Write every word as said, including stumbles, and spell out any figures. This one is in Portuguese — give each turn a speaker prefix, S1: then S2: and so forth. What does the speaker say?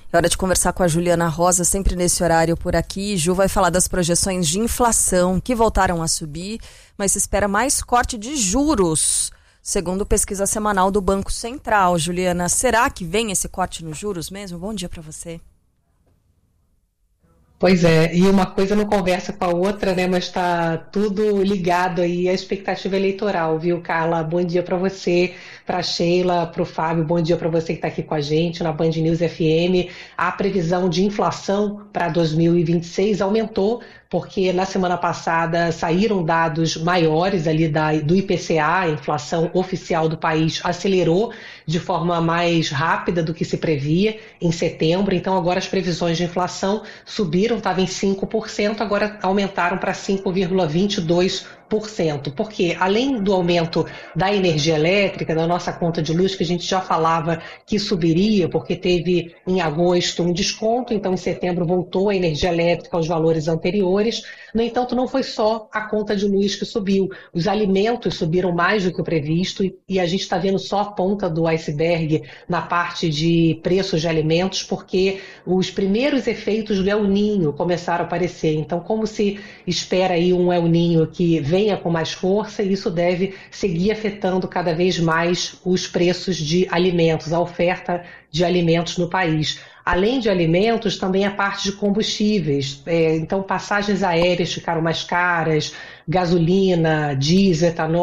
S1: É hora de conversar com a Juliana Rosa, sempre nesse horário por aqui. Ju vai falar das projeções de inflação que voltaram a subir, mas se espera mais corte de juros, segundo pesquisa semanal do Banco Central. Juliana, será que vem esse corte nos juros mesmo? Bom dia para você.
S2: Pois é, e uma coisa não conversa com a outra, né? Mas está tudo ligado aí à expectativa eleitoral, viu, Carla? Bom dia para você, para a Sheila, para o Fábio, bom dia para você que está aqui com a gente na Band News F M. A previsão de inflação para dois mil e vinte e seis aumentou, porque na semana passada saíram dados maiores ali da, do I P C A, a inflação oficial do país acelerou de forma mais rápida do que se previa em setembro, então agora as previsões de inflação subiram, estava em cinco por cento, agora aumentaram para cinco vírgula vinte e dois por cento, porque além do aumento da energia elétrica, da nossa conta de luz, que a gente já falava que subiria, porque teve em agosto um desconto, então em setembro voltou a energia elétrica aos valores anteriores. No entanto, não foi só a conta de luz que subiu, os alimentos subiram mais do que o previsto e a gente está vendo só a ponta do iceberg na parte de preços de alimentos, porque os primeiros efeitos do El Niño começaram a aparecer. Então, como se espera aí um El Niño que venha com mais força, e isso deve seguir afetando cada vez mais os preços de alimentos, a oferta de alimentos no país. Além de alimentos, também a parte de combustíveis. É, então, passagens aéreas ficaram mais caras, gasolina, diesel, etanol.